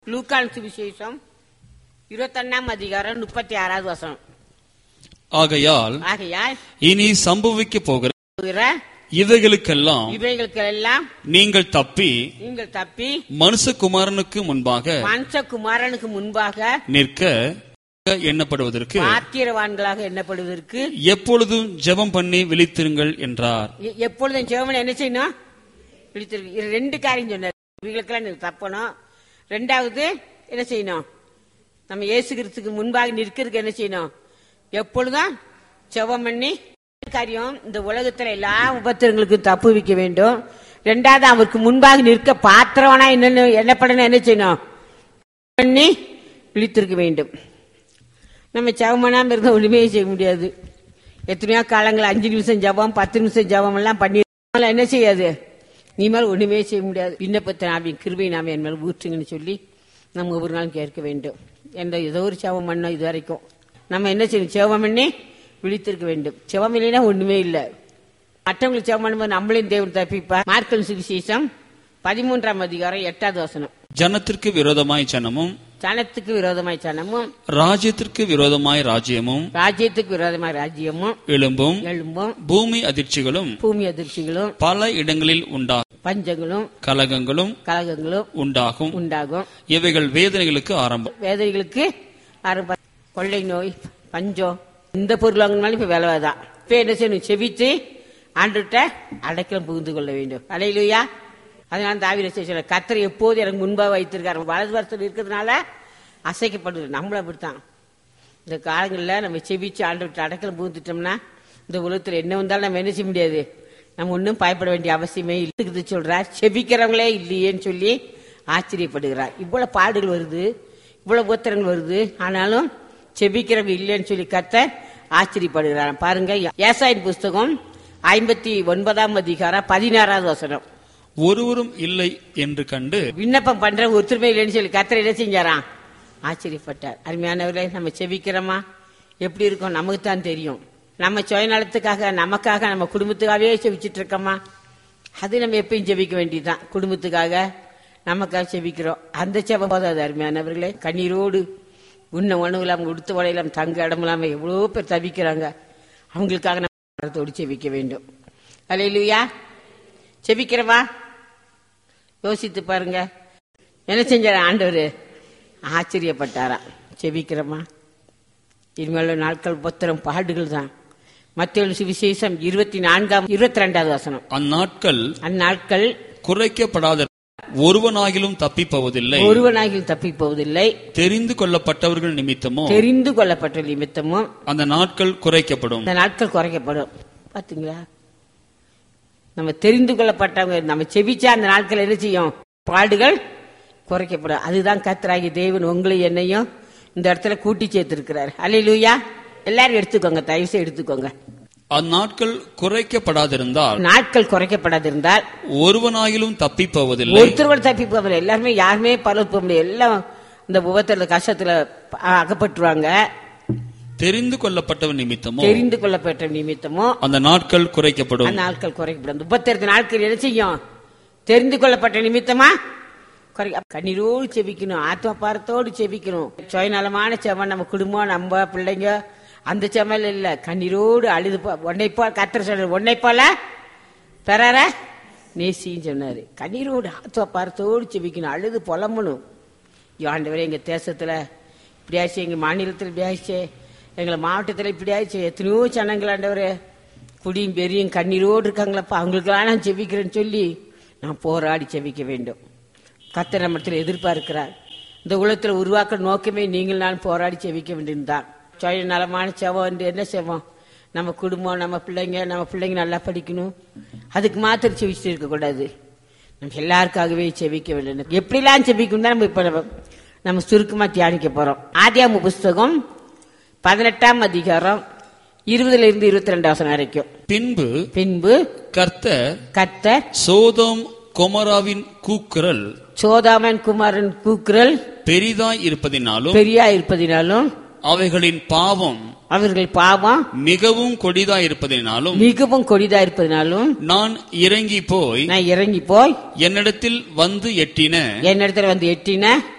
லூக்கான் சுவிசேஷம் 21 அதிகாரம் 36வது வசனம். ஆகையால் இனி சம்பவிக்க போகிற இவைகளுக்கெல்லாம் நீங்கள் தப்பி மனுஷகுமாரனுக்கு முன்பாக நிற்க எண்ணப்படுவதற்கு பாத்திரவான்களாக எண்ணப்படுவதற்கு எப்பொழுதும் ஜெபம் பண்ணி விழித்திருங்கள் என்றார். எப்பொழுதும் ஜெபம் என்ன செய்யணும்? விழித்திருக்கு. ரெண்டு காரியம் சொன்னார். இவங்களுக்கெல்லாம் தப்பணும். ரெண்டாவது என்ன செய்யணும்? நம்ம இயேசு கிறிஸ்துக்கு முன்பாக நிற்கிறதுக்கு என்ன செய்யணும்? எப்பொழுதும் ஜெபம் பண்ணி காரியம். இந்த உலகத்துல எல்லா உபத்திரங்களுக்கும் தப்பு வைக்க வேண்டும். ரெண்டாவது அவருக்கு முன்பாக நிற்க பாத்திரவானா என்னப்படணும் என்ன செய்யணும்? பண்ணி விழித்திருக்க வேண்டும். நம்ம ஜெபம் பண்ணாம இருந்தா ஒண்ணுமே செய்ய முடியாது. எத்தனையோ காலங்கள் 5 நிமிஷம் ஜெபம் 10 நிமிஷம் ஜெபம் எல்லாம் பண்ணி என்ன செய்யாது? நீ மேல ஒண்ணுமே செய்ய முடியாது. விண்ணப்பத்தை நாவின் கிருபை நாம என் மேல ஊற்றுங்கன்னு சொல்லி நம்ம ஒவ்வொரு நாளும் கேட்க வேண்டும். என்ற ஏதோ ஒரு ஜெபம் பண்ணோம். இது வரைக்கும் நம்ம என்ன செய்யணும்? ஜெபம் பண்ணி விழித்திருக்க வேண்டும். ஜெபம் இல்லைன்னா ஒண்ணுமே இல்லை. மற்றவங்களுக்கு ஜெபம் பண்ணும்போது நம்மளையும் தேவன் தப்பிப்பார். மார்க்கு சுவிசேஷம் 13 அதிகாரம் 8வது வசனம். ஜனத்திற்கு விரோதமாய் ஜனமும் ராஜ்யத்திற்கு விரோதமாய் ராஜ்யமும் எழும்பும் பூமி அதிர்ச்சிகளும் பல இடங்களில் உண்டாகும். பஞ்சங்களும் கலகங்களும் உண்டாகும். இவைகள் வேதனைகளுக்கு ஆரம்பம். கொள்ளை நோய், பஞ்சம், இந்த பொருள் வாங்கினாலும் இப்ப விலைதான். இப்ப என்ன செய்யணும்? செவிச்சு ஆண்டுகிட்ட அடைக்கலம் புகுந்து கொள்ள வேண்டும். அல்லேலூயா. அதனால தாவீது சொல்ற கர்த்தர் எப்போது எனக்கு முன்பாக வைத்திருக்காரு. வலது வருஷம் இருக்கிறதுனால அசைக்கப்படுது. நம்மள அப்படித்தான். இந்த காலங்களில் நம்ம செவிச்சு ஆண்டுகிட்ட அடைக்கலம் புகுந்துட்டோம்னா இந்த உலகத்துல என்ன வந்தாலும் நம்ம என்ன செய்ய முடியாது. நம்ம ஒன்றும் பயப்பட வேண்டிய அவசியமே இல்லை சொல்றார். செபிக்கிறவங்களே இல்லையேன்னு சொல்லி ஆச்சரியப்படுகிறார். இவ்வளவு பாடுகள் வருது, இவ்வளவு உத்தரங்கள் வருது, ஆனாலும் செபிக்கிறவங்க இல்லைன்னு சொல்லி கர்த்தர் ஆச்சரியப்படுகிறார். பாருங்க, ஏசாயின் புஸ்தகம் 59 அதிகாரம் 16வது வசனம். ஒருவரும் இல்லை என்று கண்டு விண்ணப்பம் பண்ற ஒருத்தருமே இல்லைன்னு சொல்லி கர்த்தர் என்ன செஞ்சாராம்? ஆச்சரியப்பட்டார். அருமையானவர்களே, நம்ம செபிக்கிறோமா? எப்படி இருக்கோம்? நமக்கு தான் தெரியும். நம்ம சுயநலத்துக்காக, நமக்காக, நம்ம குடும்பத்துக்காகவே செபிச்சுட்டு இருக்கோமா? அது நம்ம எப்பயும் செபிக்க வேண்டியதுதான். குடும்பத்துக்காக, நமக்காக செபிக்கிறோம். அந்த செபம் போதாது. அருமையானவர்களே, கண்ணீரோடு உண்ண உணவு இல்லாம, உடுத்த உடையிலாம, தங்க இடம் இல்லாம எவ்வளவு பேர் தவிக்கிறாங்க. அவங்களுக்காக நம்ம செபிக்க வேண்டும். அல்லேலூயா. செபிக்கிறவா? யோசித்து பாருங்க. என்ன செஞ்சார ஆண்டவர்? ஆச்சரியப்பட்டாரா? செபிக்கிறமா? இனிமேல் நாட்கள் உபத்திரம் பாடுகள் தான். மத்தேயு சுவிசேஷம் 22வது வசனம். அந்நாட்கள் குறைக்கப்படாத ஒருவனாகிலும் தப்பிப்போவதில்லை. தெரிந்து கொள்ளப்பட்டவர்கள் நிமித்தமும் அந்த நாட்கள் குறைக்கப்படும். பாத்தீங்களா? நம்ம தெரிந்து கொள்ளப்பட்டவங்க, நம்ம செபிச்சா அந்த நாட்கள் என்ன செய்யும்? பாடுகள் குறைக்கப்படும். அதுதான் கர்த்தராகிய தேவன் உங்களை என்னையும் இந்த இடத்துல கூட்டி சேர்த்திருக்கிறார். அல்லேலூயா. எல்லாரும் எடுத்துக்கோங்க, தயவுசெய்து எடுத்துக்கோங்க. அந்நாட்கள் குறைக்கப்படாதிருந்தால் ஒருவனாகிலும் தப்பி போவதில்லை. ஒருத்தர் தப்பி போவதில்லை. எல்லாருமே யாருமே பரவ போக முடியாது. எல்லாம் இந்த உபத்திரத்துல கஷ்டத்துல அகப்பட்டுருவாங்க. தெரிந்து கொள்ளப்பட்ட நிமித்தமோ அந்த நாட்கள் குறைக்கப்படும். உபத்திரத்து நாட்கள் என்ன செய்யும்? தெரிந்து கொள்ளப்பட்ட நிமித்தமா கண்ணீரோடு செபிக்கணும். ஆத்மா பாரத்தோடு செபிக்கணும். சுயநலமான செவன் நம்ம குடும்பம், நம்ம பிள்ளைங்க, அந்த செமல் இல்ல. கண்ணீரோடு அழுது ஒன்னை போல கர்த்தர் சொன்னார், ஒன்னை போல பெறார நேசின்னு சொன்னாரு. கண்ணீரோடு ஆத்மா பாரத்தோடு செபிக்கணும். அழுது புலம்பணும். ஆண்டவரே, எங்க தேசத்துல இப்படியாச்சு, எங்க மாநிலத்தில் இப்படியாச்சு, எங்களை மாவட்டத்தில் இப்படி ஆயிடுச்சு, எத்தனையோ ஜனங்கள் ஆண்டவரே குடியும் பெரியும் கண்ணீரோடு இருக்காங்களப்பா, அவங்களுக்கெல்லாம் நான் செபிக்கிறேன்னு சொல்லி நான் போராடி செபிக்க வேண்டும். கர்த்தர் நம்மத்தில் எதிர்பார்க்கிறார். இந்த உலகத்தில் உருவாக்க நோக்கமே நீங்கள் நான் போராடி செபிக்க வேண்டியதுதான். சுய நலமான செவம் என்று என்ன செவம்? நம்ம குடும்பம், நம்ம பிள்ளைங்க நல்லா படிக்கணும். அதுக்கு மாத்திரம் செபிச்சுட்டு இருக்கக்கூடாது. நம்ம எல்லாருக்காகவே செபிக்க வேண்டும். எப்படிலாம் செபிக்கணும் தான் நம்ம இப்ப நம்ம சுருக்கமா தியானிக்க போறோம். ஆதியாகம புஸ்தகம் 18 அதிகாரம் 20 to 22 வரைக்கும். பின்பு கர்த்தர் சோதோம் கொமோராவின் கூக்குரல் பெரிதாய் இருப்பதினாலும் அவர்களின் பாவம் மிகவும் கொடிதாய் இருப்பதினாலும் நான் இறங்கி போய் என்னிடத்தில் வந்து எட்டின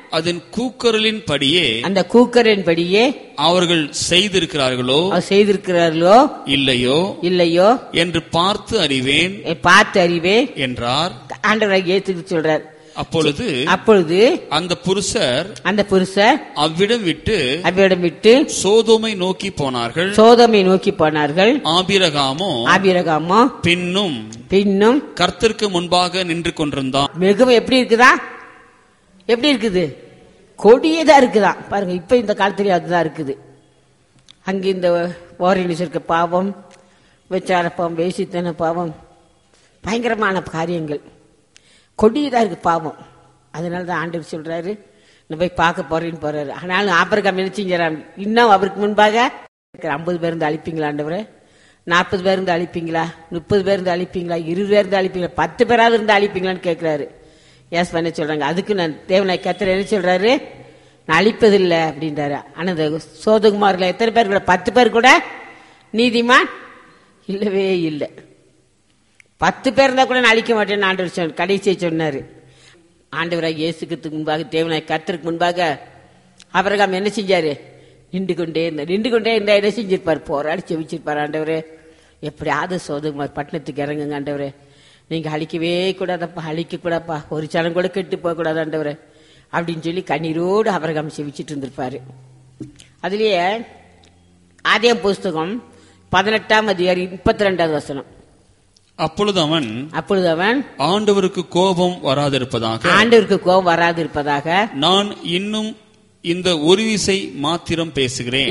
அதன் கூக்குரலின் படியே, அந்த கூக்குரலின் படியே அவர்கள் செய்திருக்கிறார்களோ இல்லையோ என்று பார்த்து அறிவேன் என்றார். ஆண்டவராகிய இயேசு சொல்றார். அப்பொழுது அந்த புருஷர் அவ்விடம் விட்டு சோதோமை நோக்கி போனார்கள். ஆபிரகாமோ பின்னும் கர்த்தருக்கு முன்பாக நின்று கொண்டிருந்தான். மிகவும் எப்படி இருக்குது? கொடியதா இருக்குதான் பாருங்க. இப்ப இந்த காலத்திலேயே அதுதான் இருக்குது. அங்க இந்த ஓரினிஸ் இருக்க பாவம், விச்சார பாவம், வேசித்தன பாவம், பயங்கரமான காரியங்கள் கொடியதா இருக்கு பாவம். அதனாலதான் ஆண்டவர் சொல்றாரு, நான் போய் பார்க்க போறாரு. ஆனாலும் ஆபிரகாம் என்ன செஞ்சாராம்? இன்னும் அவருக்கு முன்பாக 50 பேர் இருந்து அழிப்பீங்களா ஆண்டவரே? 40 பேர் இருந்து அழிப்பீங்களா? 30 பேர் இருந்து அழிப்பீங்களா? 20 பேர் இருந்து அழிப்பீங்களா? 10 பேராவது இருந்து அழிப்பீங்களான்னு கேட்கிறாரு. ஏஸ் பண்ண சொல்றாங்க. அதுக்கு நான் தேவனாய் கர்த்தர் என்ன சொல்றாரு? நான் அழிப்பதில்லை அப்படின்றாரு. ஆனா இந்த சோதகுமார்ல எத்தனை பேர் கூட? 10 பேர் கூட நீதிமான் இல்லவே இல்லை. 10 பேர் இருந்தா கூட நான் அழிக்க மாட்டேன்னு ஆண்டவர் கடைசியை சொன்னாரு. ஆண்டவராக இயேசுக்கு முன்பாக, தேவனாய் கர்த்தருக்கு முன்பாக ஆபிரகாம் என்ன செஞ்சாரு? நின்று கொண்டே இருந்தா என்ன செஞ்சிருப்பாரு? போராடி செவிச்சிருப்பாரு. ஆண்டவரே, எப்படியாவது சோதகுமார் பட்டணத்துக்கு இறங்குங்க ஆண்டவரே, நீங்க அழிக்கவே கூடாதப்பா, அழிக்க கூடாப்பா, ஒரு சனம் கூட கெட்டு போக கூடாது ஆண்டவரே அப்படின்னு சொல்லி கண்ணீரோடு ஆபிரகாம் செவிச்சிட்டு இருந்திருப்பாரு. அதுலயே ஆதியாகமம் புஸ்தகம் 18ஆம் அதிகாரம் 32வது வசனம். அப்பொழுது அவன் ஆண்டவருக்கு கோபம் வராதிருப்பதாக நான் இன்னும் இந்த ஒரு விசை மாத்திரம் பேசுகிறேன்.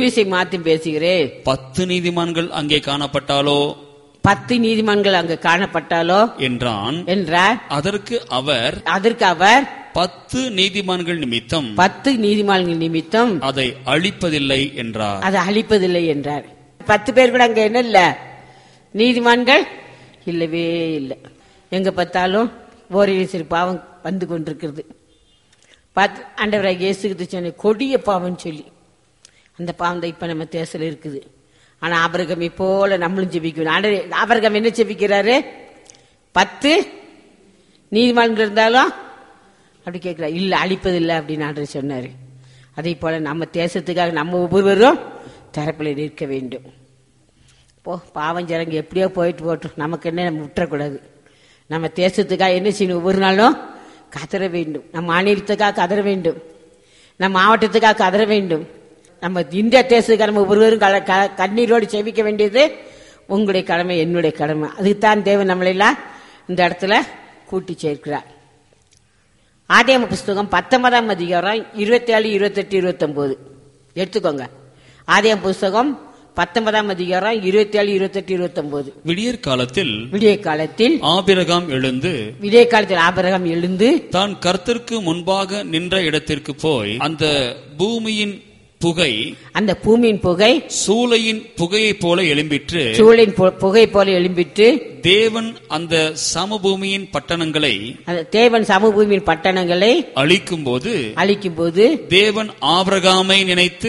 10 நீதிமான்கள் அங்கே காணப்பட்டாலோ 10 நீதிமான்கள் அங்கு காணப்பட்டாலோ என்றான். அதற்கு அவர் 10 நீதிமான்கள் நிமித்தம் அதை அழிப்பதில்லை என்றார். 10 பேர் கூட அங்க என்ன இல்ல? நீதிமான்கள் இல்லவே இல்லை. எங்க பார்த்தாலும் ஓரிரு பாவம் வந்து கொண்டிருக்கிறது. ஆண்டவராக இயேசுக்கு சொன்ன கொடிய பாவம் சொல்லி அந்த பாவம் தான் இப்ப நம்ம தேசல இருக்குது. ஆனா ஆபிரகாமை போல நம்மளும் ஜெபிக்கணும். ஆபிரகாம் என்ன ஜெபிக்கிறாரு? 10 நீதிமான்கள் இருந்தாலும் அப்படி கேட்கல, இல்ல அழிப்பதில்லை அப்படின்னு ஆண்டவர் சொன்னாரு. அதே போல நம்ம தேசத்துக்காக நம்ம ஒவ்வொருவரும் தரப்பில் நிற்க வேண்டும். பாவம் ஜனங்க எப்படியோ போயிட்டு போட்டோம், நமக்கு என்ன, நம்ம விட்டுறக்கூடாது. நம்ம தேசத்துக்காக என்ன செய்யணும்? ஒவ்வொரு நாளும் கதற வேண்டும். நம்ம மாநிலத்துக்காக கதற வேண்டும், நம்ம மாவட்டத்துக்காக கதற வேண்டும். நம்ம இந்தியா தேசத்துக்காக நம்ம ஒவ்வொருவரும் கண்ணீரோடு செவிக்க வேண்டியது உங்களுடைய கடமை, என்னுடைய கடமை. அதுக்குத்தான் தேவன் நம்மளெல்லாம் இந்த இடத்துல கூட்டி சேர்க்கிறார். ஆதியாகமம் புஸ்தகம் 19ஆம் அதிகாரம் 27, 28, 29 எடுத்துக்கோங்க. ஆதியாகமம் புஸ்தகம் 19ஆம் அதிகாரம் 27, 28, 29. விடியற் காலத்தில் ஆபிரகாம் எழுந்து தான் கர்த்தருக்கு முன்பாக நின்ற இடத்திற்கு போய் அந்த பூமியின் புகை சூளையின் புகையை போல எழும்பிற்று. தேவன் அந்த சமபூமியின் பட்டணங்களை அழிக்கும் போது தேவன் ஆபிரகாமை நினைத்து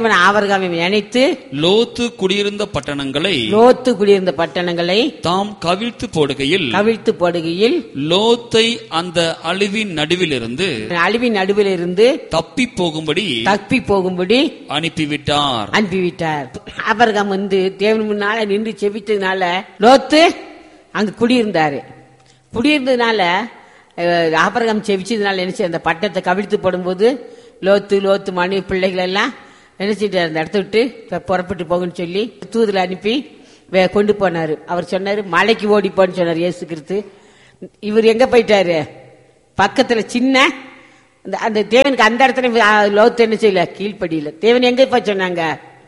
லோத்து குடியிருந்த பட்டணங்களை தாம் கவிழ்த்து போடுகையில் லோத்தை அந்த அழிவின் நடுவிலிருந்து தப்பி போகும்படி அனுப்பிவிட்டார். ஆபிரகாம் தேவன் முன்னால நின்று செபித்ததுனால லோத்து அங்க குடியிருந்ததுனால ஆபிரகாம் செபிச்சதுனால என்ன செய்ய, அந்த பட்டத்தை கவிழ்த்து போடும்போது லோத்து மனைவி பிள்ளைகள் எல்லாம் நினைச்சிட்டு அந்த இடத்த விட்டு புறப்பட்டு போகுன்னு சொல்லி தூதுல அனுப்பி கொண்டு போனாரு. அவர் சொன்னாரு, மலைக்கு ஓடி போன்னு சொன்னார் இயேசு கிறிஸ்து. இவர் எங்க போயிட்டாரு? பக்கத்துல சின்ன அந்த தேவனுக்கு அந்த இடத்துல லோத்து என்ன செய்யல, கீழ்படியில. தேவன் எங்க இப்ப சொன்னாங்க?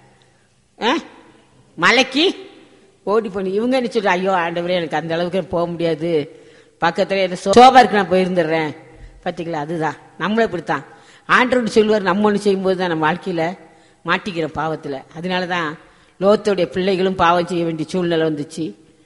மலைக்கு ஓடி போன. இவங்க என்ன சொல்ற, ஐயோ ஆண்டவரே எனக்கு அந்த அளவுக்கு போக முடியாது, பக்கத்துல என்ன சோபா இருக்கு, நான் போயிருந்துடுறேன். பாத்தீங்களா, அதுதான் நம்மள இப்படித்தான் ஆண்டவர் சொல்லுவார். நம்ம ஒண்ணு செய்யும் போது தான் நம்ம வாழ்க்கையில மாட்டிக்கிறோம் பாவத்துல. அதனாலதான் லோத்தோடைய பிள்ளைகளும் பாவம் செய்ய வேண்டிய சூழ்நிலை வந்துச்சு.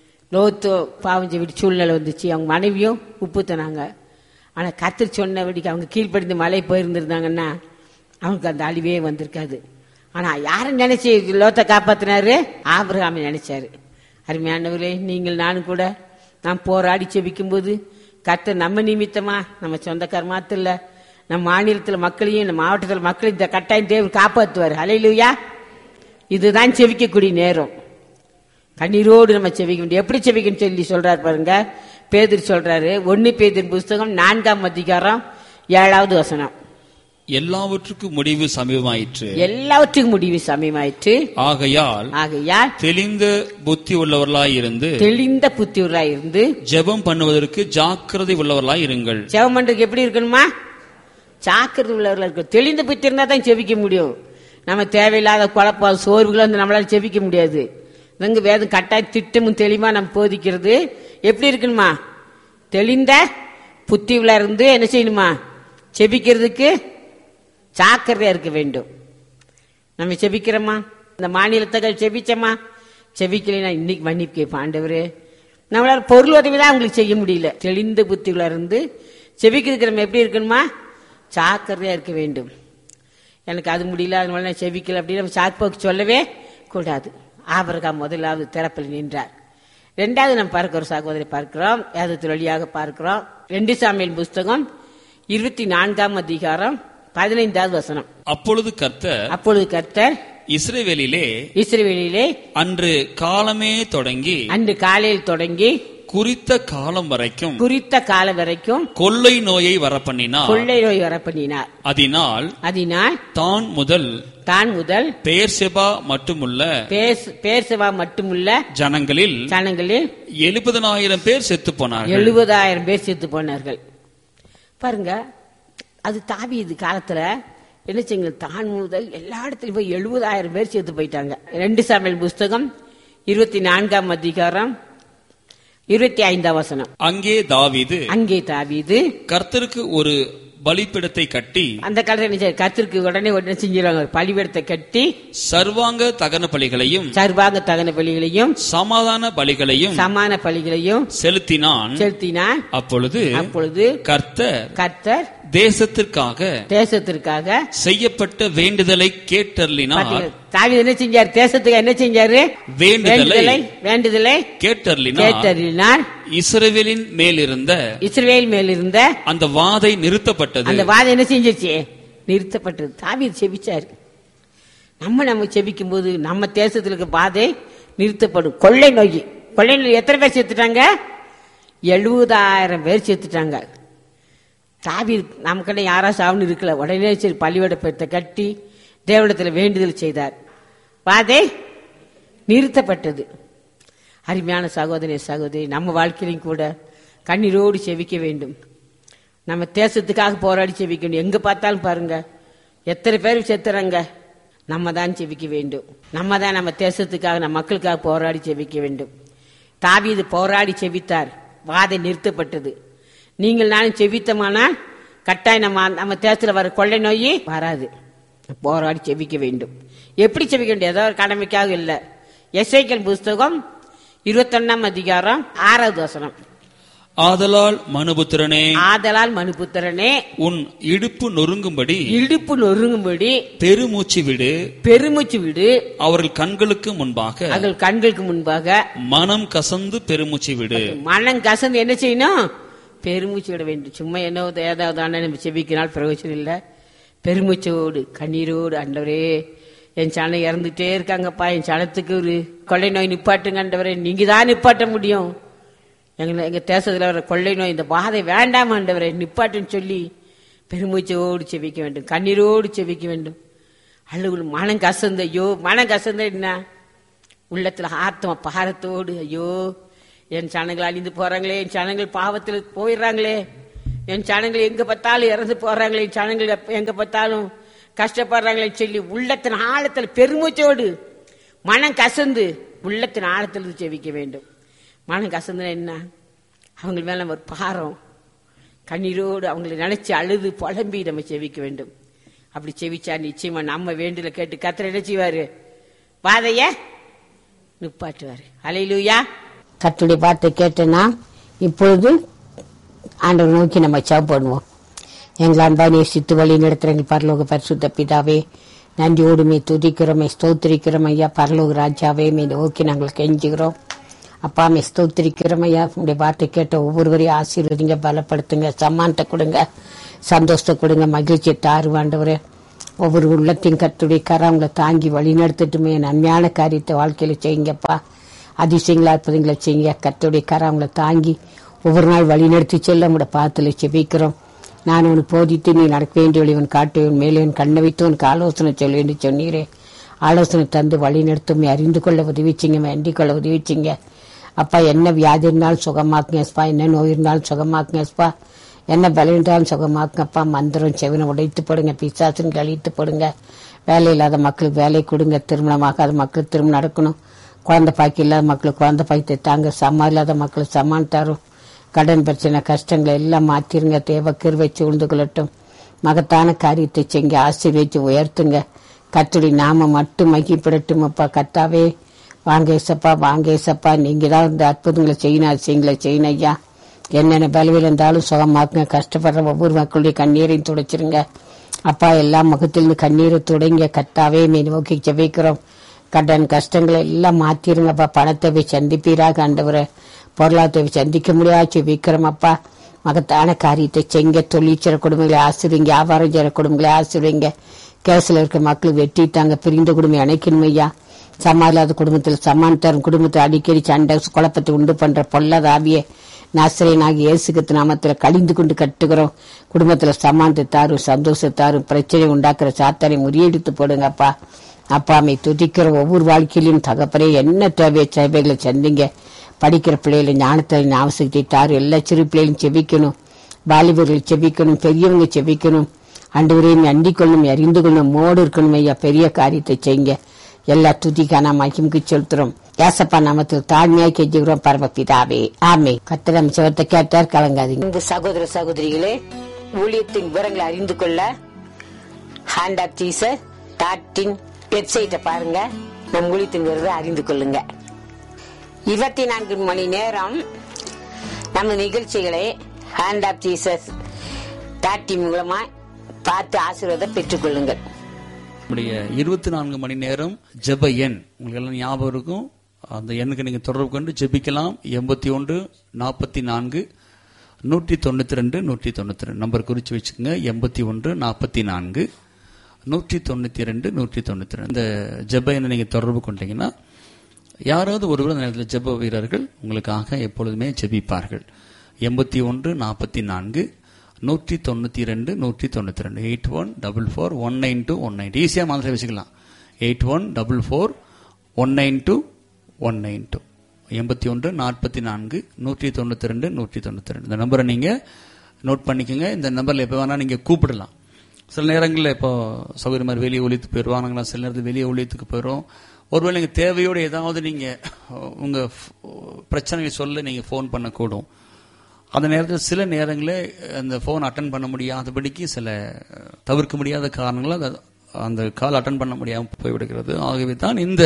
அவங்க மனைவியும் உப்பு தனாங்க. ஆனா கர்த்தர் சொன்னபடிக்கு அவங்க கீழ்ப்படிந்து மலை போயிருந்திருந்தாங்கன்னா அவங்களுக்கு அந்த அழிவே வந்திருக்காது. ஆனா யாரும் நினைச்சு லோத்தை காப்பாத்தினாரு? ஆபிரகாமை நினைச்சாரு. அருமையானவர்களே, நீங்கள் நானும் கூட நாம் போராடி செபிக்கும் போது கர்த்தர் நம்ம நிமித்தமா, நம்ம சொந்தக்கார மாத்திர நம்ம மாநிலத்தில் மக்களையும் நம்ம மாவட்டத்தில் மக்களையும் இந்த கட்டாயம் தேவன் காப்பாற்றுவார். ஹல்லேலூயா. இதுதான் செவிக்கக்கூடிய நேரம். கண்ணீரோடு நம்ம செவிக்க வேண்டிய எப்படி செவிக்கன்னு சொல்லி சொல்றாரு பாருங்க. பேதுரு சொல்றாரு, 1 பேதுரு புஸ்தகம் 4ஆம் அதிகாரம் 7வது வசனம். எல்லாவற்றுக்கும் முடிவு சமீபமாயிற்று. எல்லாவற்றுக்கும் முடிவு சமீபமாயிற்று. ஆகையால் தெளிந்த புத்தி உள்ளவர்களாயிருந்து ஜெபம் பண்ணுவதற்கு ஜாக்கிரதை உள்ளவர்களாய் இருங்கள். ஜெபம் பண்றதுக்கு எப்படி இருக்கணுமா? ஜாக்கிரதை உள்ளவர்களா இருக்கு. தெளிந்த புத்தி இருந்தா தான் செவிக்க முடியும். நம்ம தேவையில்லாத குழப்பம் சோர்வுகளை வந்து நம்மளால செவிக்க முடியாது. இங்க வேதம் கட்டாய திட்டமும் தெளிவா நம்ம போதிக்கிறது. எப்படி இருக்கணுமா? தெளிந்த புத்தி உள்ள இருந்து என்ன செய்யணுமா? செபிக்கிறதுக்கு ஜாக்கிரதையா இருக்க வேண்டும். நம்ம செபிக்கிறோமா? இந்த மாநிலத்தை செபிச்சோமா? செபிக்கலைன்னா இன்னைக்கு மன்னிப்பு கேட்போம். ஆண்டவரே, நம்மளால பொருள் உதவி தான் அவங்களுக்கு செய்ய முடியல. தெளிந்த புத்திக்குள்ள இருந்து செபிக்கிறதுக்கு நம்ம எப்படி இருக்கணுமா? ஜாக்கிரதையா இருக்க வேண்டும். எனக்கு அது முடியல, அதனால நான் செபிக்கல அப்படின்னு நம்ம சாக்கு சொல்லவே கூடாது. ஆபிரகாம் முதலாவது திறப்பில் நின்றார். 2வது நம்ம பார்க்கிறோம், சகோதரி பார்க்கிறோம், வேதத்தின் வழியாக பார்க்கிறோம். 2 சாமுவேல் புஸ்தகம் 24ஆம் அதிகாரம் 15வது வசனம். அப்பொழுது கர்த்தர் இஸ்ரவேலிலே அன்று காலையில் தொடங்கி குறித்த காலம் வரைக்கும் கொள்ளை நோயை வரப்பண்ணினார். அதனால் தான் முதல் பெயர்செபா மட்டுமுள்ள ஜனங்களில் 70,000 பேர் செத்து போனார்கள். பாருங்க, அது தாவீது காலத்துல என்ன செய்யுங்க, தான் முதல் எல்லா இடத்துலயும் போய் 70,000 பேர் செத்து போயிட்டாங்க. 2 சாமுவேல் புஸ்தகம் 24ஆம் அதிகாரம் 25ஆம் வசனம். அங்கே தாவீது கர்த்தருக்கு ஒரு பலிபீடத்தை கட்டி, அந்த காலத்துல கர்த்தருக்கு உடனே செஞ்சிருவாங்க, பலிபீடத்தை கட்டி சர்வாங்க தகன பலிகளையும் சமாதான பலிகளையும் செலுத்தினான். அப்பொழுது கர்த்தர் தேசத்திற்காக செய்யப்பட்ட வேண்டுதலை கேட்டருளினார். தாவீது என்ன செஞ்சார்? தேசத்துக்கு என்ன செஞ்சாரு? வேண்டுதலை கேட்டருளினார். இஸ்ரவேலின் மேலிருந்த அந்த வாதை நிறுத்தப்பட்டது. அந்த வாதை என்ன செஞ்சிருச்சு? நிறுத்தப்பட்டது. தாவீது செபிச்சாரு. நம்ம செபிக்கும் போது நம்ம தேசத்துல இருக்க வாதை நிறுத்தப்படும். கொள்ளை நோய் எத்தனை பேர் செத்துட்டாங்க? 70,000 பேர் செத்துட்டாங்க. தாவீது நமக்கென்ன யாரா சாவுன்னு இருக்கல, உடனே சரி பலிபீடத்தை கட்டி தேவனிடத்தில் வேண்டுதல் செய்தார். வாதை நிறுத்தப்பட்டது. அருமையான சகோதரி, நம்ம வாழ்க்கையிலும் கூட கண்ணீரோடு செவிக்க வேண்டும். நம்ம தேசத்துக்காக போராடி செவிக்க வேண்டும். எங்க பார்த்தாலும் பாருங்க எத்தனை பேர் செத்துறாங்க. நம்ம தான் செவிக்க வேண்டும். நம்ம தான் நம்ம தேசத்துக்காக, நம்ம மக்களுக்காக போராடி செவிக்க வேண்டும். தாவீது போராடி செவித்தார், வாதை நிறுத்தப்பட்டது. நீங்கள் நானும் செவித்தமானால் கட்டாயம் நம்ம தேசத்தில் வர கொள்ளை நோய் வராது. போராடி செவிக்க வேண்டும். எப்படி செவிக்க வேண்டும்? ஏதோ ஒரு கடமைக்காக இல்லை. எசேக்கியேல் புஸ்தகம் 21ஆம் அதிகாரம் 6வது வசனம். ஆதலால் மனுபுத்திரனே உன் இடுப்பு நொறுங்கும்படி பெருமூச்சு விடு. அவர்கள் கண்களுக்கு முன்பாக மனம் கசந்து பெருமூச்சு விடு. மனம் கசந்து என்ன செய்யணும்? பெருமூச்சு விட வேண்டும். சும்மா என்ன ஏதாவது நம்ம செபிக்கினால் பிரயோஜனம் இல்லை. பெருமூச்சோடு கண்ணீரோடு, ஆண்டவரே என் சனம் இறந்துட்டே இருக்காங்கப்பா, என் சனத்துக்கு ஒரு கொள்ளை நோய் நிப்பாட்டுங்க ஆண்டவரே, நீங்க தான் நிப்பாட்ட முடியும். எங்க தேசத்துல வர கொள்ளை நோய், இந்த பாதை வேண்டாம் ஆண்டவரே நிப்பாட்டுன்னு சொல்லி பெருமூச்சோடு செபிக்க வேண்டும். கண்ணீரோடு செபிக்க வேண்டும். அழுகு மனம் கசந்த, ஐயோ மனம் கசந்த என்ன? உள்ளத்துல ஆத்ம பாரத்தோடு, ஐயோ என் சனங்கள் அழிந்து போறாங்களே, என் சனங்கள் பாவத்தில் போயிடுறாங்களே, என் சனங்கள் எங்க பார்த்தாலும் இறந்து போறாங்களே, என் சனங்கள் எங்க பார்த்தாலும் கஷ்டப்படுறாங்களே சொல்லி உள்ளத்தின் ஆழத்தில் பெருமூச்சோடு மனம் கசந்து உள்ளத்தின் ஆழத்தில் செவிக்க வேண்டும். மனம் கசந்துனா என்ன? அவங்க மேல ஒரு பாரம், கண்ணீரோடு அவங்களை நினைச்சு அழுது புலம்பி நம்ம செவிக்க வேண்டும். அப்படி செவிச்சா நிச்சயமா நம்ம வேண்டுதலை கேட்டு கர்த்தர் என்ன செய்வாரு? வாதைய நிப்பாட்டுவாரு. அல்லேலூயா. கர்த்தருடைய வார்த்தை கேட்டனா இப்பொழுது ஆண்டவர் நோக்கி நம்ம ஜெபம் பண்ணுவோம். எங்களை அன்பா நேசித்து வழி நடத்துற எங்கள் பரலோக பரிசுத்த பிதாவே, நன்றியோடுமே துதிக்கிறோமே ஸ்தோத்திரிக்கிறோம் ஐயா. பரலோக ராஜாவே, நோக்கி நாங்கள் கெஞ்சுகிறோம். அப்பா மே ஸ்தோத்திரிக்கிறமையா. உங்களுடைய வார்த்தை கேட்ட ஒவ்வொருவரையும் ஆசீர்வதிங்க, பலப்படுத்துங்க, சமானத்தை கொடுங்க, சந்தோஷத்தை கொடுங்க, மகிழ்ச்சியை தாரு ஆண்டவரே. ஒவ்வொரு உள்ளத்தையும் கர்த்தருடைய கரங்களை தாங்கி வழி நடத்திட்டுமே நன்மையான காரியத்தை வாழ்க்கையில செய்யுங்கப்பா. அதிசயங்களா இருப்பதுங்களை செய்யுங்க. கர்த்தருடைய கரங்களை தாங்கி ஒவ்வொரு நாள் வழி நடத்தி செல்ல உங்களோட பாதத்துல செபிக்கிறோம். நான் உனக்கு போதித்து நீ நடக்க வேண்டியவன் காட்டுவன் மேலே கண்ணை வைத்து உனக்கு ஆலோசனை சொல்ல வேண்டி சொன்னீரே. ஆலோசனை தந்து வழி நடத்தும் அறிந்து கொள்ள உதவிச்சிங்க, வேண்டிக் கொள்ள உதவிச்சிங்க. அப்பா என்ன வியாதி இருந்தாலும் சுகமாக்குங்கப்பா, என்ன நோய் இருந்தாலும் சுகமாக்குங்கப்பா, என்ன பலம் இருந்தாலும் சுகமாக்குங்கப்பா. மந்திரம் செவினை உடைத்து போடுங்க, பிசாசுன்னு கழித்து போடுங்க. வேலை இல்லாத மக்களுக்கு வேலை கொடுங்க, திருமணமாகாத மக்களுக்கு திருமணம் நடக்கணும், குழந்தை பாக்கி இல்லாத மக்களுக்கு குழந்தை பாக்கி தாங்க, சம்மா இல்லாத மக்களுக்கு சம்மான் தரும். கடன் பிரச்சனை கஷ்டங்களை எல்லாம் மாத்திருங்க. தேவ கிருபை சூழ்ந்து கொள்ளட்டும். மகத்தான காரியத்தை செய்ய ஆசீர்வதிச்சு உயர்த்துங்க. கர்த்தருடைய நாம மட்டும் மகிப்படட்டும். அப்பா கர்த்தாவே வாங்க ஏசப்பா, வாங்க ஏசப்பா. நீங்க தான் இந்த அற்புதங்களை செய்யணும், அதிசயங்களை செய்யணும் ஐயா. என்னென்ன பலவில் இருந்தாலும் சுகமாக்குங்க. கஷ்டப்படுற ஒவ்வொரு மக்களுடைய கண்ணீரையும் துடைச்சிருங்க அப்பா. எல்லா முகத்திலிருந்து கண்ணீரை துடைங்க கர்த்தாவே. மே நோக்கி ஜெபிக்கிறோம். கடன் கஷ்டங்களை எல்லாம் மாத்திருங்கப்பா. பணத்தை சந்திப்பீராக ஆண்டவரே. பொருளாதாரத்தை சந்திக்க முடியாது விக்கிறோம் அப்பா. மகத்தான காரியத்தை செய்ய. தொழிற்சிற குடும்பங்களை ஆசிரியங்க, வியாபாரம் செய்கிற குடும்பங்களை ஆசிரியங்க. கேஸ்ல இருக்க மக்களுக்கு வெட்டிட்டாங்க, பிரிந்த குடும்பம் அணைக்கணும் ஐயா. சமாளில்லாத குடும்பத்தில் சமான் தரும், குடும்பத்தை அடிக்கடி சண்டை குழப்பத்தை உண்டு பண்ற பொல்லாத ஆவிய நாசிரியனாகி இயேசுகிறிஸ்து நாமத்தில் கழிந்து கொண்டு கட்டுகிறோம். குடும்பத்துல சமானத்தை தாரும், சந்தோஷத்தாரும், பிரச்சனை உண்டாக்குற சாத்தானை முறியடித்து போடுங்கப்பா. அப்பாமை துதிக்கிற ஒவ்வொரு வாழ்க்கையிலும் தகப்பனே என்ன தேவையை சேவைகளை சந்திங்க. படிக்கிற பிள்ளைகளை ஞானத்தை அவசியத்தை தாரு. எல்லா சிறு பிள்ளைகளும் செபிக்கணும், வாலிபர்கள் செபிக்கணும், பெரியவங்க செபிக்கணும். ஆண்டவரையும் அண்டிக் கொள்ளணும், அறிந்து கொள்ளணும், மோடு இருக்கணும் ஐயா. பெரிய காரியத்தை செய்யுங்க. எல்லா துதிக்கான மகிமுக்கு செலுத்துறோம். ஏசப்பா நாமத்தில் தாழ்மையாய் கெஞ்சுகிறோம் பரமபிதாவே, ஆமே. கர்த்தர் நம்ம செவத்தை கேட்டார், கலங்காதீங்க. இந்த சகோதர சகோதரிகளே, ஊழியத்தின் விவரங்களை அறிந்து கொள்ள ஹேண்ட் ஆஃப் ஜீசஸ் வெப்சைட்டை பாருங்க. நம் ஊழியத்தின் விவரத்தை அறிந்து கொள்ளுங்க. 24 மணி நேரம் நம்ம நிகழ்ச்சிகளை ஹேண்ட் ஆஃப் ஜீசஸ் மூலமா பார்த்து ஆசீர்வாதம் பெற்றுக் கொள்ளுங்கள். 24 மணி நேரம் ஜெப எண் உங்களுக்கு எல்லாம் ஞாபகம் இருக்கும். அந்த எண்ணுக்கு நீங்க தொடர்பு கொண்டு ஜெபிக்கலாம். 81 44 192 192 நம்பர் குறிச்சு வச்சுக்கோங்க. 81 44 192 192 இந்த ஜெப எண்ணை நீங்க தொடர்பு கொண்டீங்கன்னா யாராவது ஒருவர் அந்த நேரத்தில் ஜெப வீரர்கள் உங்களுக்காக எப்பொழுதுமே ஜெபிப்பார்கள். 81 44 192 192 8144 192 192 ஈஸியா மாதிரி வச்சுக்கலாம். 8144 192 192 81 44 192 192 இந்த நம்பரை நீங்க நோட் பண்ணிக்கோங்க. இந்த நம்பர்ல எப்ப வேணா நீங்க கூப்பிடலாம். சில நேரங்களில் இப்போ சௌகரிய மாதிரி வெளியே ஒழித்துக்கு போயிடுவாங்களா, சில நேரத்தில் வெளியே ஒழித்துக்கு போயிடும். ஒருவேளை நீங்க தேவையோடு ஏதாவது நீங்க உங்க பிரச்சனையை சொல்ல நீங்க போன் பண்ணக்கூடும். அந்த நேரத்தில் சில நேரங்களில் அந்த போன் அட்டன் பண்ண முடியாதபடிக்கு சில தவிர்க்க முடியாத காரணங்களால் அந்த கால் அட்டன் பண்ண முடியாமல் போய்விடுகிறது. ஆகவே தான் இந்த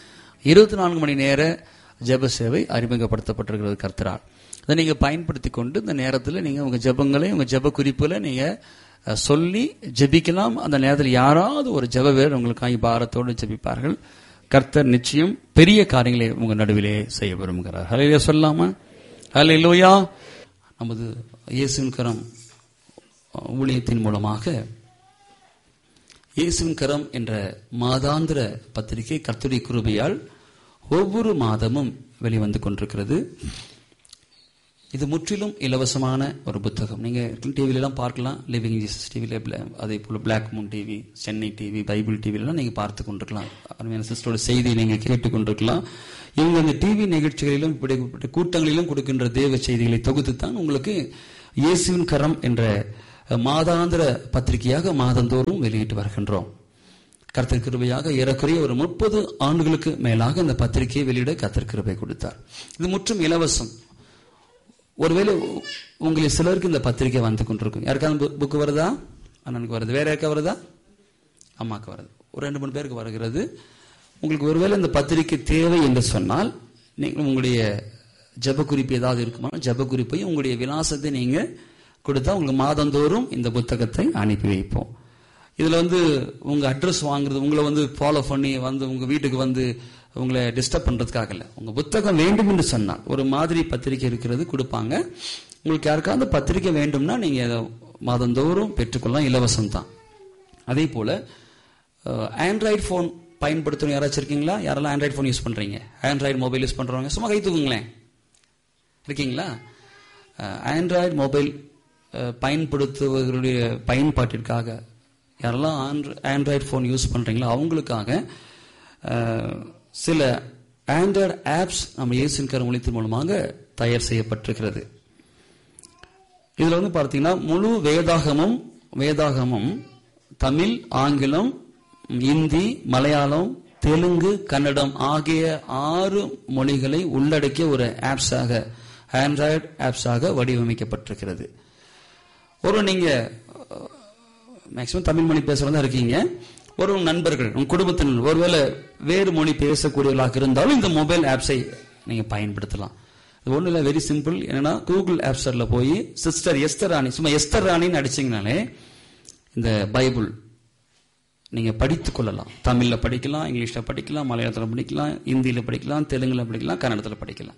24 மணி நேர ஜெப சேவை அறிமுகப்படுத்தப்பட்டிருக்கிறது கர்த்தரால். அதை நீங்க பயன்படுத்தி கொண்டு இந்த நேரத்தில் நீங்க உங்க ஜெபங்களை உங்க ஜெப குறிப்புகளை நீங்க சொல்லி ஜெபிக்கலாம். அந்த நேரத்தில் யாராவது ஒரு ஜெப வீரர் உங்களுக்காக பாரத்தோடு ஜெபிப்பார்கள். கர்த்தர் நிச்சயம் பெரிய காரியங்களை உங்க நடுவிலே செய்ய விரும்புகிறார். ஹல்லேலூயா சொல்லாமா? ஹல்லேலூயா. நமது இயேசுவின் கரம் ஊழியத்தின் மூலமாக இயேசுவின் கரம் என்ற மாதாந்திர பத்திரிகை கர்த்தருடைய கிருபையால் ஒவ்வொரு மாதமும் வெளிவந்து கொண்டிருக்கிறது. இது முற்றிலும் இலவசமான ஒரு புத்தகம். நீங்க டிவில எல்லாம் பார்க்கலாம். லிவிங் ஜீசஸ் டிவில, அதே போல black Moon TV, Chennai TV, Bible டிவிலாம் நீங்க பார்த்து கொண்டிருக்கலாம். அருமையான சிஸ்டரோட செய்தியை நீங்க கேட்டுக் கொண்டிருக்கலாம். இவங்க அந்த டிவி நிகழ்ச்சிகளிலும் இப்படிப்பட்ட கூட்டங்களிலும் கொடுக்கின்ற தேவ செய்திகளை தொகுத்துத்தான் உங்களுக்கு இயேசுவின் கரம் என்ற மாதாந்திர பத்திரிகையாக மாதந்தோறும் வெளியிட்டு வருகின்றோம். கர்த்தர் கிருபையாக ஏறக்குறைய ஒரு 30 ஆண்டுகளுக்கு மேலாக இந்த பத்திரிகையை வெளியிட கர்த்தர் கிருபை கொடுத்தார். இது முற்றும் இலவசம். ஒருவேளை உங்களுக்கு சிலருக்கு இந்த பத்திரிகை வந்து கொண்டிருக்கும். யாருக்காவது புக்கு வருதா? அண்ணனுக்கு வருது. வேற யாருக்கா வருதா? அம்மாக்கு வருது. ஒரு 2-3 பேருக்கு வருகிறது. உங்களுக்கு ஒருவேளை இந்த பத்திரிகை தேவை என்று சொன்னால் நீங்கள் உங்களுடைய ஜெப குறிப்பு ஏதாவது இருக்குமா, ஜெப குறிப்பையும் உங்களுடைய விலாசத்தை நீங்க கொடுத்தா உங்களுக்கு மாதந்தோறும் இந்த புத்தகத்தை அனுப்பி வைப்போம். இதுல உங்க அட்ரஸ் வாங்குறது, உங்களை ஃபாலோ பண்ணி உங்க வீட்டுக்கு உங்களை டிஸ்டர்ப் பண்றதுக்காக இல்ல. உங்க புத்தகம் வேண்டும் என்று சொன்னால் ஒரு மாதிரி பத்திரிகை இருக்கிறது கொடுப்பாங்க. உங்களுக்கு யாருக்காவது பத்திரிகை வேண்டும்னா நீங்க மாதந்தோறும் பெற்றுக்கொள்ளலாம், இலவசம் தான். அதே போல ஆண்ட்ராய்டு போன் பயன்படுத்தணும் யாராச்சும் இருக்கீங்களா? யாரெல்லாம் ஆண்ட்ராய்டு போன் யூஸ் பண்றீங்க? ஆண்ட்ராய்டு மொபைல் யூஸ் பண்றவங்க சும்மா கை தூக்குங்களேன். இருக்கீங்களா? ஆண்ட்ராய்டு மொபைல் பயன்படுத்துவர்களுடைய பயன்பாட்டிற்காக யாரெல்லாம் ஆண்ட்ராய்டு போன் யூஸ் பண்றீங்களோ அவங்களுக்காக சில ஆண்ட்ராய்டு ஆப்ஸ் நம்ம இயேசுவின் கரம் ஒளித்தின் மூலமாக தயார் செய்யப்பட்டிருக்கிறது. இதுல வந்து பார்த்தீங்கன்னா முழு வேதாகமும் தமிழ், ஆங்கிலம், இந்தி, மலையாளம், தெலுங்கு, கன்னடம் ஆகிய 6 மொழிகளை உள்ளடக்கிய ஒரு ஆப்ஸாக, ஆண்ட்ராய்டு ஆப்ஸாக வடிவமைக்கப்பட்டிருக்கிறது. நீங்க மேக்சிமம் தமிழ் மொழி பேசுறதா இருக்கீங்க, ஒரு நண்பர்கள், உங்க குடும்பத்தினர் ஒருவேளை வேறு மொழி பேசக்கூடியவர்களாக இருந்தாலும் இந்த மொபைல் ஆப்ஸை நீங்க பயன்படுத்தலாம். இது ஒண்ணு இல்ல, வெரி சிம்பிள். என்னன்னா கூகுள் ஆப் ஸ்டோர்ல போய் சிஸ்டர் எஸ்தர் ராணி, சும்மா எஸ்தர் ராணின்னு அடிச்சீங்கனாலே இந்த பைபிள் நீங்க படித்துக் கொள்ளலாம். தமிழ்ல படிக்கலாம், இங்கிலீஷ்ல படிக்கலாம், மலையாளத்துல படிக்கலாம், இந்தியில படிக்கலாம், தெலுங்குல படிக்கலாம், கன்னடத்துல படிக்கலாம்.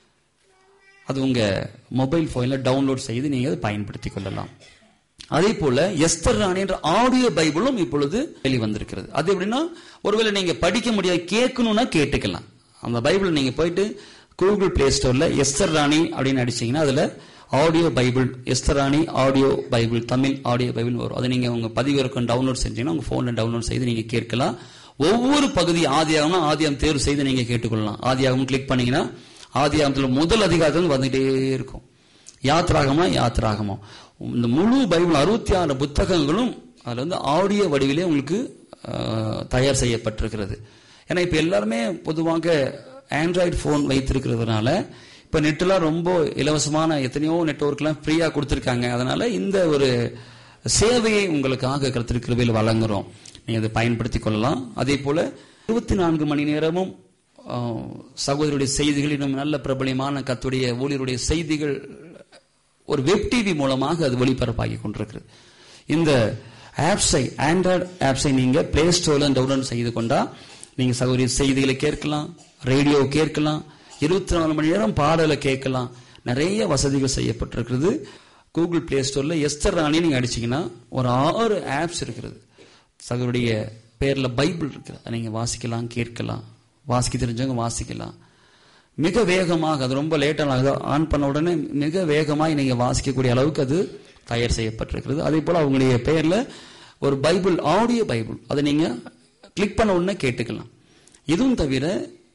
அது உங்க மொபைல் போன்ல டவுன்லோட் செய்து நீங்க அதை பயன்படுத்திக் கொள்ளலாம். அதே போல எஸ்தர் ராணி என்ற ஆடியோ பைபிளும் இப்பொழுது வெளிவந்திருக்கிறது. அது எப்படின்னா ஒருவேளை நீங்க படிக்க முடியாது, கேட்கணும்னா கேட்டுக்கலாம். அந்த பைபிள் நீங்க போயிட்டு கூகுள் பிளே ஸ்டோர்ல எஸ்தர் ராணி அப்படின்னு அடிச்சீங்கன்னா அதுல ஆடியோ பைபிள், எஸ்தர் ராணி audio Bible, Tamil audio Bible வரும். அதை நீங்க உங்க பதிவிறக்கம் டவுன்லோட் செஞ்சீங்கன்னா உங்க போன்ல டவுன்லோட் செய்து நீங்க கேட்கலாம். ஒவ்வொரு பகுதி ஆதியாகம்னா ஆதியாகம் தேர்வு செய்து நீங்க கேட்டுக்கொள்ளலாம். ஆதியாகம் கிளிக் பண்ணீங்கன்னா ஆதியாகத்துல முதல் அதிகாரத்தில் வந்துட்டே இருக்கும். யாத்ராகமா இந்த முழு பைபிள் 66 புத்தகங்களும் அதுல வந்து ஆடியோ வடிவிலே உங்களுக்கு தயார் செய்யப்பட்டிருக்கிறது. ஏன்னா இப்ப எல்லாருமே பொதுவாக ஆண்ட்ராய்டு போன் வைத்திருக்கிறதுனால இப்ப நெட்லாம் ரொம்ப இலவசமான எத்தனையோ நெட்வொர்க்லாம் ஃப்ரீயா கொடுத்திருக்காங்க. அதனால இந்த ஒரு சேவையை உங்களுக்காக கர்த்தர் கிருபையில் வழங்குறோம். நீங்க அதை பயன்படுத்திக் கொள்ளலாம். அதே போல 24 மணி நேரமும் சகோதரருடைய செய்திகள், இன்னும் நல்ல பிரபலியமான கர்த்தருடைய ஊழியருடைய செய்திகள் ஒரு வெப் டிவி மூலமாக அது ஒளிபரப்பாகி கொண்டிருக்கிறது. இந்த ஆப்ஸை, ஆண்ட்ராய்டு ஆப்ஸை நீங்க பிளே ஸ்டோர்ல டவுன்லோட் செய்து கொண்டா நீங்க சகோதரி செய்திகளை கேட்கலாம், ரேடியோ கேட்கலாம், 24 மணி நேரம் பாடலை கேட்கலாம். நிறைய வசதிகள் செய்யப்பட்டிருக்கிறது. கூகுள் பிளே ஸ்டோர்ல எஸ்தர் ராணி நீங்க அடிச்சீங்கன்னா ஒரு 6 ஆப்ஸ் இருக்கிறது. சகோதரிய பேர்ல பைபிள் இருக்குது, அதை நீங்க வாசிக்கலாம், கேட்கலாம். வாசிக்க தெரிஞ்சவங்க வாசிக்கலாம். மிக வேகமாக, அது ரொம்ப லேட்டாக ஆன் பண்ண உடனே மிக வேகமாக நீங்க வாசிக்கக்கூடிய அளவுக்கு அது தயார் செய்யப்பட்டிருக்கிறது. அதே போல அவங்களுடைய பெயர்ல ஒரு பைபிள், ஆடியோ பைபிள், அதை நீங்க கிளிக் பண்ண உடனே கேட்டுக்கலாம். இதுவும் தவிர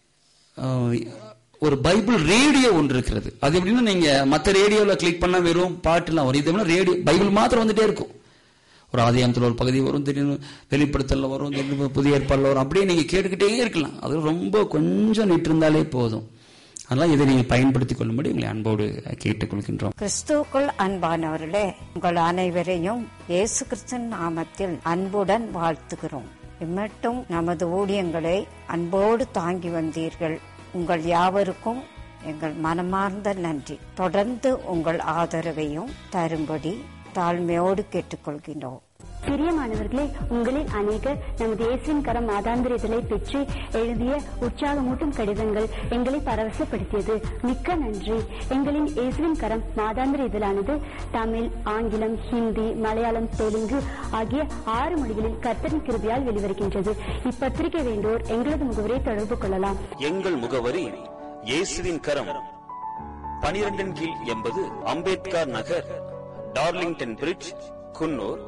ஒரு பைபிள் ரேடியோ ஒன்று இருக்கிறது. அது எப்படின்னா நீங்க மற்ற ரேடியோல கிளிக் பண்ண வெறும் பாட்டுலாம் வரும். இது ரேடியோ பைபிள் மாத்திரம் வந்துட்டே இருக்கும். ஒரு ஆதியாகமத்தில் ஒரு பகுதி வரும், திடீர்னு வெளிப்படுத்தல வரும், திடீர்னு புதிய ஏற்பாடுல வரும். அப்படியே நீங்க கேட்டுக்கிட்டே இருக்கலாம். அது ரொம்ப கொஞ்சம் நிட்டு இருந்தாலே போதும். அதனால இதை நீங்க பயன்படுத்திக் கொள்ளும்படி உங்களை அன்போடு கேட்டுக்கொள்கின்றோம். கிறிஸ்துவுக்குள் அன்பானவர்களே, உங்கள் அனைவரையும் இயேசு கிறிஸ்துவின் நாமத்தில் அன்புடன் வாழ்த்துகிறோம். இம்மட்டும் நமது ஊழியங்களை அன்போடு தாங்கி வந்தீர்கள். உங்கள் யாவருக்கும் எங்கள் மனமார்ந்த நன்றி. தொடர்ந்து உங்கள் ஆதரவையும் தரும்படி தாழ்மையோடு கேட்டுக்கொள்கின்றோம். பிரியமானவர்களே, உங்களில் அநேகர் நமது இயேசுவின் கரம் மாதாந்திர இதழை பெற்று எழுதிய உற்சாகமூட்டும் கடிதங்கள் எங்களை பரவசப்படுத்தியது. மிக்க நன்றி. எங்களின் இயேசுவின் கரம் மாதாந்திர இதழானது தமிழ், ஆங்கிலம், ஹிந்தி, மலையாளம், தெலுங்கு ஆகிய 6 மொழிகளில் கர்த்தரின் கிருபையால் வெளிவருகின்றது. இப்பத்திரிகை வேண்டோர் எங்களது முகவரியை தொடர்பு கொள்ளலாம். எங்கள் முகவரி இயேசுவின் கரம், 12 கீழ் 80 அம்பேத்கர் நகர், டார்லிங்டன் பிரிட்ஜ், குன்னூர்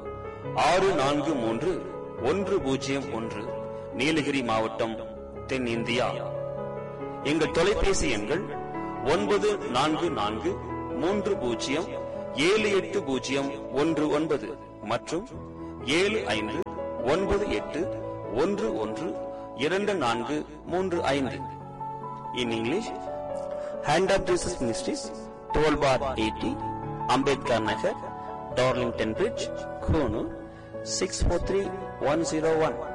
643101, நீலகிரி மாவட்டம், தென்னிந்தியா. எங்கள் தொலைபேசி எண்கள் 9443078019 மற்றும் 7598112435. In English, Hand of Jesus Ministries, 12 bar 80, Ambedkar Nagar, Darlington Bridge, Konoor, 643101.